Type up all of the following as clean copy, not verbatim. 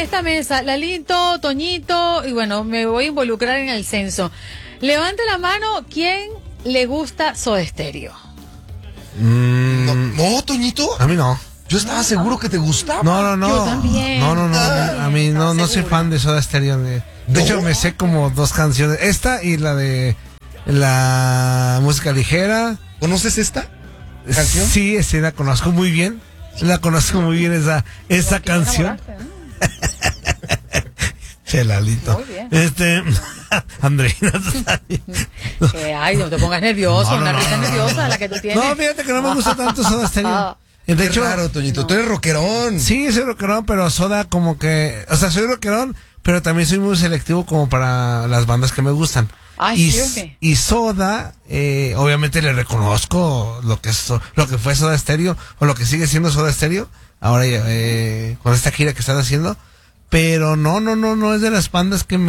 esta mesa, Lalito, Toñito, y bueno, me voy a involucrar en el censo. Levante la mano, ¿quién le gusta Soda Stereo? No, Toñito. A mí no. Yo estaba seguro que te gustaba. No. Yo también. No. A mí no soy fan de Soda Stereo. De hecho, me sé como 2 canciones. Esta y la de la música ligera. ¿Conoces esta canción? Sí, la conozco muy bien. La conozco muy bien esa canción. Chelalito. Muy bien. Andreina. Ay, no te pongas nervioso, una risa nerviosa la que tú tienes. No, fíjate que no me gusta tanto Soda Stereo. De Qué hecho, raro, Toñito. Tú eres rockerón. sí, soy rockerón, pero Soda como que... O sea, soy rockerón, pero también soy muy selectivo como para las bandas que me gustan. Ay, sí. Y Soda, obviamente le reconozco lo que fue Soda Stereo, o lo que sigue siendo Soda Stereo, ahora con esta gira que están haciendo, pero no es de las bandas que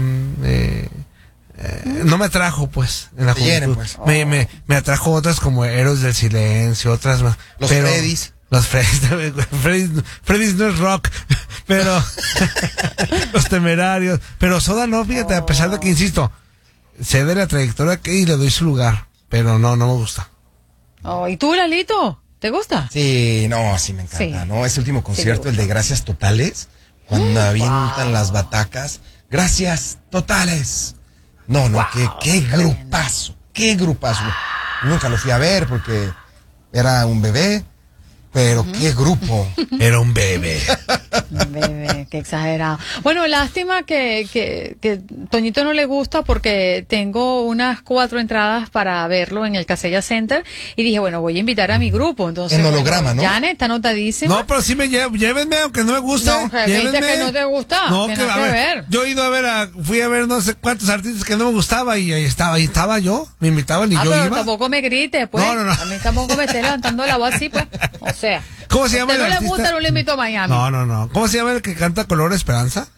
no me atrajo, pues, en la juventud. Pues. Me atrajo otras como Héroes del Silencio, otras más. Los Freddys. Los Freddys no es rock, pero Los Temerarios. Pero Soda no, fíjate, a pesar de que, insisto, sé de la trayectoria y le doy su lugar, pero no me gusta. Oh, ¿y tú, Lalito? ¿Te gusta? Sí, sí me encanta, Sí. ¿no? Ese último concierto, el de Gracias Totales, cuando avientan las batacas. Gracias Totales. No, qué grupazo, qué grupazo. Nunca lo fui a ver porque era un bebé, pero qué grupo. Era un bebé. Bebé, qué exagerado. Bueno, lástima que Toñito no le gusta porque tengo unas 4 entradas para verlo en el Casella Center y dije, bueno, voy a invitar a mi grupo. Entonces, En holograma, ¿no? Janet está anotadísima. No, pero sí llévenme, aunque no me guste. No, que viste que no te gusta. No, que que nada a que ver, ver. yo he ido fui a ver no sé cuántos artistas que no me gustaba y ahí estaba yo, me invitaban y yo pero iba. tampoco me grites, pues. No. A mí tampoco me estés levantando la voz así, pues. O sea. ¿Cómo se llama el no le artista? gusta, no le invito a Miami. No. ¿Cómo se llama el que canta Color Esperanza?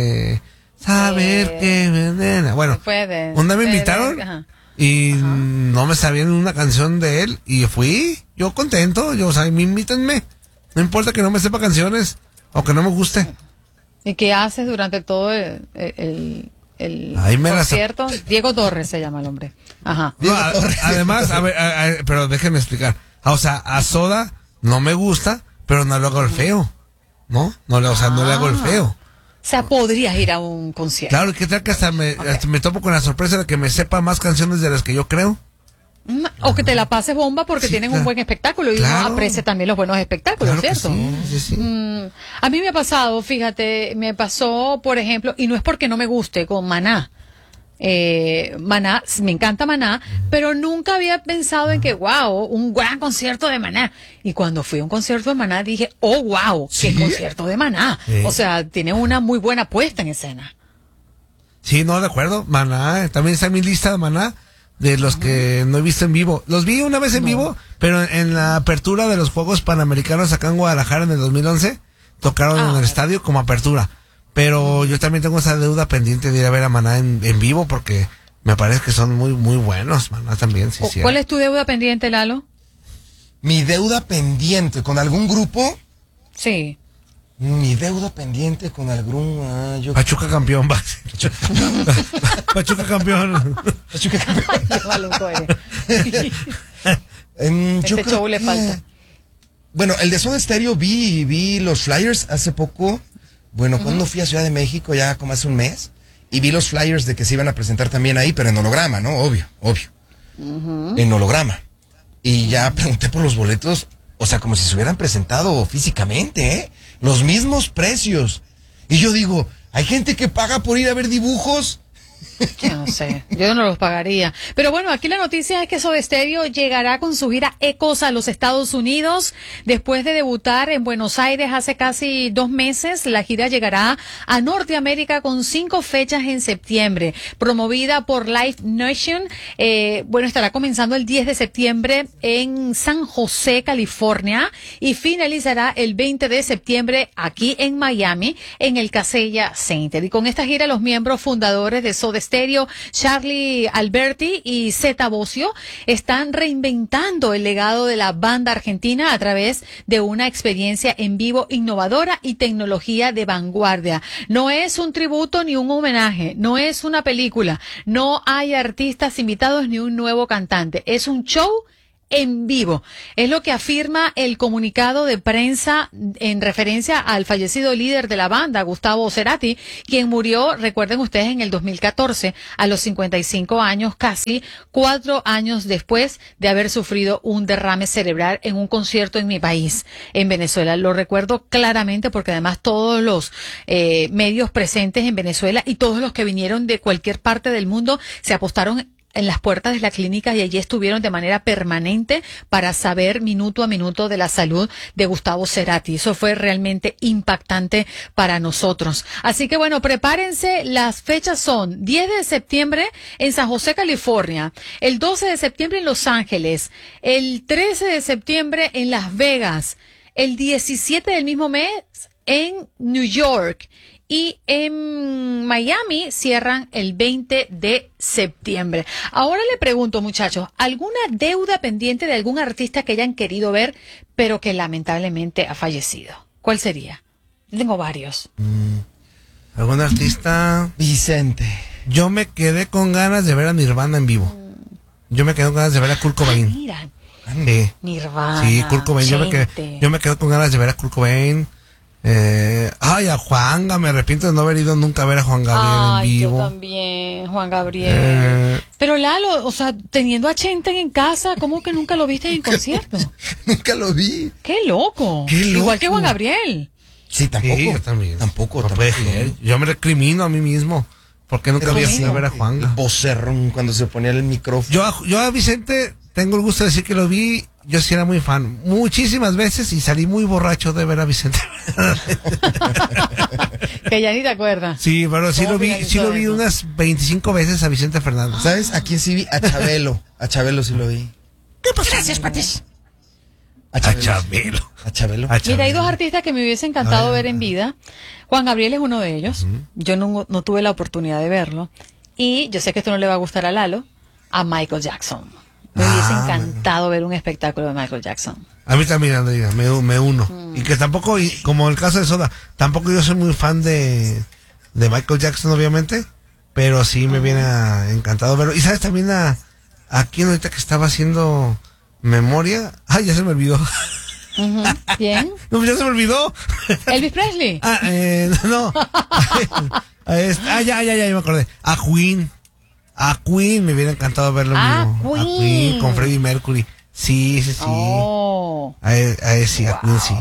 Saber que venena. Bueno, un día me invitaron y no me sabían una canción de él y fui, yo contento, o sea, invítenme. No importa que no me sepa canciones o que no me guste. ¿Y qué haces durante todo el Ahí me la concierto? Diego Torres se llama el hombre. Ajá. No, además, a ver, pero déjenme explicar. O sea, a Soda no me gusta, pero no le hago el feo. ¿No? No le hago el feo. O sea, podrías ir a un concierto. Claro, ¿qué tal que hasta me topo con la sorpresa de que me sepa más canciones de las que yo creo? O que te la pases bomba porque tienen un buen espectáculo y uno aprecia también los buenos espectáculos, Claro, ¿cierto? Sí. A mí me ha pasado, fíjate, por ejemplo, y no es porque no me guste, con Maná. Maná, me encanta Maná, pero nunca había pensado en que, wow, un gran concierto de Maná. Y cuando fui a un concierto de Maná dije, oh, wow, qué concierto de Maná. O sea, tiene una muy buena puesta en escena. Sí, no, de acuerdo. Maná, también está en mi lista de Maná, de los que no he visto en vivo. Los vi una vez en vivo, pero en la apertura de los Juegos Panamericanos acá en Guadalajara en el 2011, tocaron en el estadio como apertura. Pero yo también tengo esa deuda pendiente de ir a ver a Maná en vivo porque me parece que son muy, muy buenos. Maná también, sí. ¿Cuál es tu deuda pendiente, Lalo? Mi deuda pendiente con algún grupo. Sí. Mi deuda pendiente con algún... Pachuca campeón, Pachuca campeón. Pachuca campeón. Ay, qué maluco eres. Este show le falta. Bueno, el de Soda Stereo vi los flyers hace poco. Bueno, cuando fui a Ciudad de México, ya como hace un mes, y vi los flyers de que se iban a presentar también ahí, pero en holograma, ¿no? Obvio. En holograma. Y ya pregunté por los boletos, o sea, como si se hubieran presentado físicamente, ¿eh? Los mismos precios. Y yo digo, ¿hay gente que paga por ir a ver dibujos? Yo no sé, yo no los pagaría. Pero bueno, aquí la noticia es que Soda Stereo llegará con su gira Ecos a los Estados Unidos. Después de debutar en Buenos Aires hace casi 2 meses, la gira llegará a Norteamérica con 5 fechas en septiembre. Promovida por Live Nation, estará comenzando el 10 de septiembre en San José, California, y finalizará el 20 de septiembre aquí en Miami, en el Casella Center. Y con esta gira, los miembros fundadores de Soda Stereo Stereo, Charlie Alberti y Zeta Bosio, están reinventando el legado de la banda argentina a través de una experiencia en vivo innovadora y tecnología de vanguardia. No es un tributo ni un homenaje, no es una película, no hay artistas invitados ni un nuevo cantante, es un show en vivo. Es lo que afirma el comunicado de prensa en referencia al fallecido líder de la banda, Gustavo Cerati, quien murió, recuerden ustedes, en el 2014 a los 55 años, casi 4 años después de haber sufrido un derrame cerebral en un concierto en mi país, en Venezuela. Lo recuerdo claramente porque además todos los medios presentes en Venezuela y todos los que vinieron de cualquier parte del mundo se apostaron en las puertas de la clínica y allí estuvieron de manera permanente para saber minuto a minuto de la salud de Gustavo Cerati. Eso fue realmente impactante para nosotros. Así que bueno, prepárense, las fechas son 10 de septiembre en San José, California, el 12 de septiembre en Los Ángeles, el 13 de septiembre en Las Vegas, el 17 del mismo mes en New York. Y en Miami cierran el 20 de septiembre. Ahora le pregunto, muchachos, ¿alguna deuda pendiente de algún artista que hayan querido ver, pero que lamentablemente ha fallecido? ¿Cuál sería? Tengo varios. ¿Algún artista? Vicente. Yo me quedé con ganas de ver a Nirvana en vivo. Yo me quedé con ganas de ver a Kurt Cobain. Mira. Sí. Nirvana. Sí, Kurt Cobain. Yo me quedé con ganas de ver a Kurt Cobain. A Juanga, me arrepiento de no haber ido nunca a ver a Juan Gabriel en vivo. Yo también, Juan Gabriel. Pero Lalo, o sea, teniendo a Chente en casa, ¿cómo que nunca lo viste en concierto? Nunca lo vi. ¡Qué loco! Igual que Juan Gabriel. Sí, tampoco. Sí, yo también. Tampoco. No puede ser. Yo me recrimino a mí mismo. ¿Por qué nunca había ido a ver a Juan? El vocerrón cuando se ponía el micrófono. Yo a Vicente tengo el gusto de decir que lo vi. Yo sí era muy fan, muchísimas veces, y salí muy borracho de ver a Vicente. Que ya ni te acuerdas. Sí, pero sí lo vi unas 25 veces a Vicente Fernández. ¿Sabes a quién sí vi? A Chabelo. A Chabelo sí lo vi. ¿Qué pasa? Gracias, Patis. A Chabelo. Mira, hay dos artistas que me hubiese encantado ver en vida. Juan Gabriel es uno de ellos. Yo no tuve la oportunidad de verlo. Y yo sé que esto no le va a gustar a Lalo, a Michael Jackson. Me hubiese encantado ver un espectáculo de Michael Jackson. A mí también, Andrea, me uno. Y que tampoco, y como el caso de Soda, tampoco yo soy muy fan de Michael Jackson, obviamente, pero sí me viene encantado verlo. Y sabes también a quién ahorita que estaba haciendo memoria. Ay, ya se me olvidó. ¿Quién? No, ya se me olvidó. Elvis Presley. No. Ya me acordé. A Queen me hubiera encantado verlo en vivo. A Queen con Freddie Mercury. Sí. Oh. A Queen sí.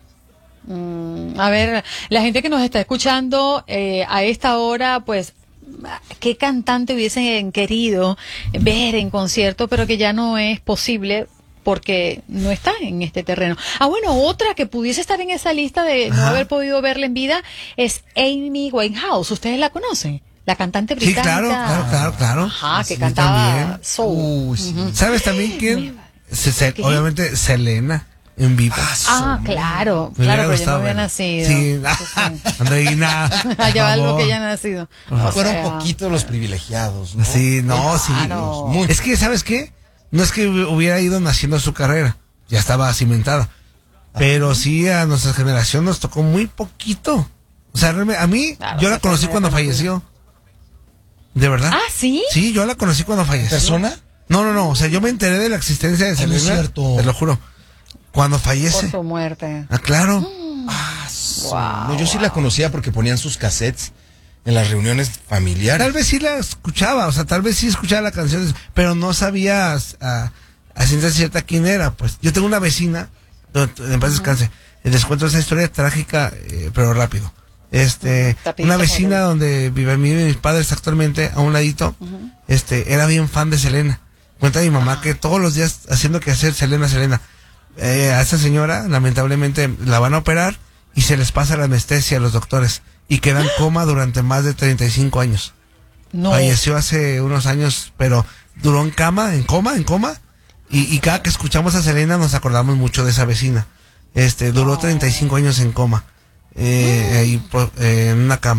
A ver, la gente que nos está escuchando a esta hora, pues, ¿qué cantante hubiesen querido ver en concierto, pero que ya no es posible porque no está en este terreno? Bueno, otra que pudiese estar en esa lista de no haber podido verla en vida es Amy Winehouse. ¿Ustedes la conocen? La cantante británica. Sí, claro. Ajá, que sí, cantaba también. soul. Sí. ¿Sabes también quién? Obviamente Selena en vivo. Claro, Me hubiera pero yo no gustado había verla. nacido. Sí. Andreina. Allá va lo que ya ha nacido. Fueron poquitos los privilegiados, ¿no? Sí, sí. Claro. Es que, ¿sabes qué? No es que hubiera ido naciendo su carrera. Ya estaba cimentada. Pero sí, a nuestra generación nos tocó muy poquito. O sea, a mí, yo la conocí cuando falleció. ¿De verdad? ¿Sí? Sí, yo la conocí cuando falleció. ¿Persona? No. O sea, yo me enteré de la existencia de Selena. No es cierto. Te lo juro. Cuando fallece. Por su muerte. Claro. No, yo sí la conocía porque ponían sus cassettes en las reuniones familiares. Tal vez sí la escuchaba, o sea, tal vez sí escuchaba las canciones, pero no sabía a ciencia cierta quién era. Pues yo tengo una vecina, en paz descanse, les cuento esa historia trágica, pero rápido. Una vecina donde viven mis padres actualmente, a un ladito, era bien fan de Selena. Cuenta mi mamá que todos los días haciendo que hacer Selena. A esa señora, lamentablemente, la van a operar y se les pasa la anestesia a los doctores y queda en coma durante más de 35 años. No. Falleció hace unos años, pero duró en coma, y cada que escuchamos a Selena nos acordamos mucho de esa vecina. Duró 35 años en coma. Ahí en una cama.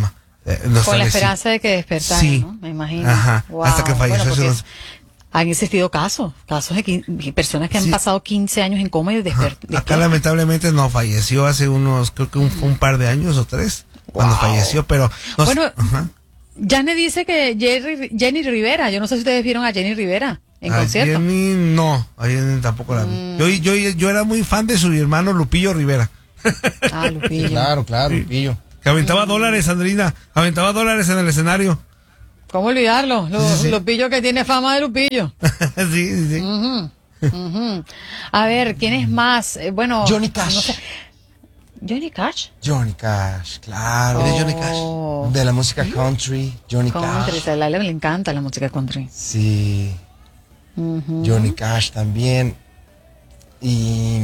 Con la nostalgia. esperanza de que despertara, Sí. ¿no? Me imagino. Ajá, Wow. hasta que falleció. Bueno, porque Eso han existido casos de personas que han Sí. pasado 15 años en coma y Acá despiertan. lamentablemente no falleció hace unos, creo que fue un par de años o 3 cuando Wow. falleció, pero no sé- Bueno, ajá. Janet dice que Jenny Rivera, yo no sé si ustedes vieron a Jenny Rivera en A concierto. Jenny no, a Jenny tampoco la vi. Yo era muy fan de su hermano Lupillo Rivera, Ah, Lupillo. Claro, Lupillo. que aventaba dólares, Sandrina, aventaba dólares en el escenario. ¿Cómo olvidarlo? Sí. Lupillo que tiene fama de Lupillo. Sí, sí, sí. Ujú. A ver, ¿quién es más? Bueno, Johnny Cash. no sé. ¿Johnny Cash? Johnny Cash, claro. Oh. ¿Eres Johnny Cash? De la música country, Johnny Country, Cash. a Laila le encanta la música country. Sí. Johnny Cash también. Y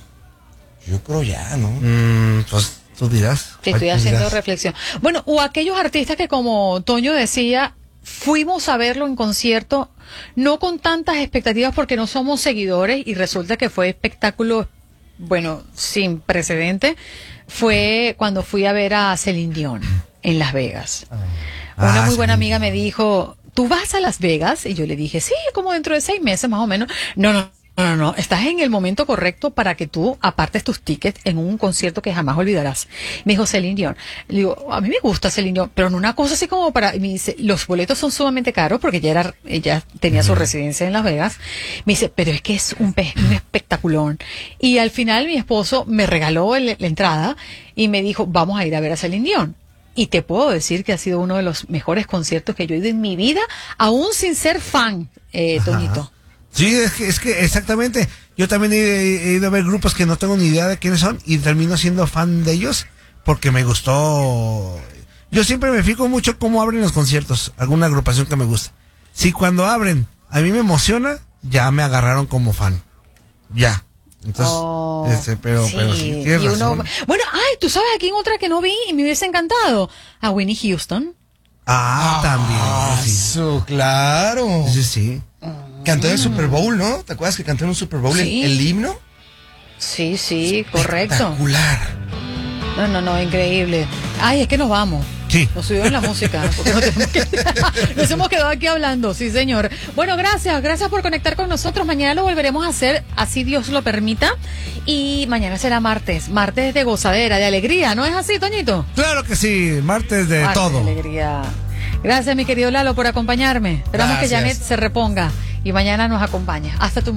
yo creo ya, ¿no? Pues tú dirás. Sí, estoy Tú haciendo dirás. reflexión. Bueno, o aquellos artistas que, como Toño decía, fuimos a verlo en concierto, no con tantas expectativas porque no somos seguidores y resulta que fue espectáculo, bueno, sin precedente. Fue cuando fui a ver a Celine Dion en Las Vegas. Una muy buena amiga me dijo, ¿tú vas a Las Vegas? Y yo le dije, sí, como dentro de 6 meses más o menos. No, estás en el momento correcto para que tú apartes tus tickets en un concierto que jamás olvidarás. Me dijo Celine Dion. Le digo, a mí me gusta Celine Dion, pero no una cosa así como para... Y me dice, los boletos son sumamente caros porque ella tenía su residencia en Las Vegas. Me dice, pero es que es un espectaculón. Y al final mi esposo me regaló la entrada y me dijo, vamos a ir a ver a Celine Dion. Y te puedo decir que ha sido uno de los mejores conciertos que yo he ido en mi vida, aún sin ser fan, Toñito. Sí, es que exactamente. Yo también he ido a ver grupos que no tengo ni idea de quiénes son y termino siendo fan de ellos porque me gustó. Yo siempre me fijo mucho cómo abren los conciertos, alguna agrupación que me gusta. Si cuando abren a mí me emociona, ya me agarraron como fan. Ya. Entonces, pero sí, tienes y uno, razón. bueno, tú sabes a quién otra que no vi y me hubiese encantado, a Winnie Houston. También. Sí, Eso, claro. sí. Cantó en el Super Bowl, ¿no? ¿Te acuerdas que cantó en un Super Bowl Sí. el himno? Sí, correcto. Espectacular. No, increíble. Es que nos vamos. Sí. Nos subimos en la música. Porque nos hemos quedado aquí hablando, sí, señor. Bueno, gracias por conectar con nosotros. Mañana lo volveremos a hacer, así Dios lo permita. Y mañana será martes de gozadera, de alegría. ¿No es así, Toñito? Claro que sí, martes de Martes todo. de alegría. Gracias, mi querido Lalo, por acompañarme. Esperamos que Gracias. Janet se reponga y mañana nos acompaña. Hasta tu